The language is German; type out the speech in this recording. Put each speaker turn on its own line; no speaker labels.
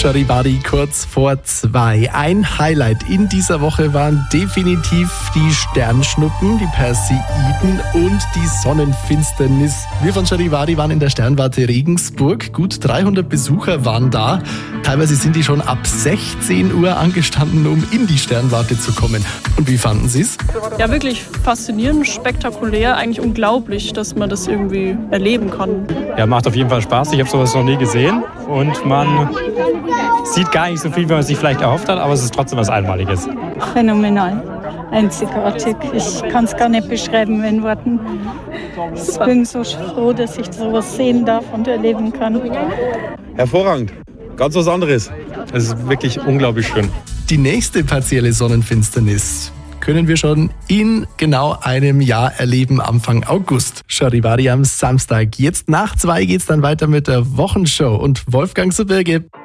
Charivari kurz vor 2. Ein Highlight in dieser Woche waren definitiv die Sternschnuppen, die Perseiden und die Sonnenfinsternis. Wir von Charivari waren in der Sternwarte Regensburg. Gut 300 Besucher waren da. Teilweise sind die schon ab 16 Uhr angestanden, um in die Sternwarte zu kommen. Und wie fanden Sie es?
Ja, wirklich faszinierend, spektakulär, eigentlich unglaublich, dass man das irgendwie erleben kann.
Ja, macht auf jeden Fall Spaß. Ich habe sowas noch nie gesehen und man sieht gar nicht so viel, wie man sich vielleicht erhofft hat, aber es ist trotzdem was Einmaliges.
Phänomenal, einzigartig. Ich kann es gar nicht beschreiben in Worten. Ich bin so froh, dass ich sowas sehen darf und erleben kann.
Hervorragend, ganz was anderes.
Es ist wirklich unglaublich schön.
Die nächste partielle Sonnenfinsternis können wir schon in genau einem Jahr erleben, Anfang August. Charivari am Samstag. Jetzt nach 2 geht's dann weiter mit der Wochenshow und Wolfgang Subirge.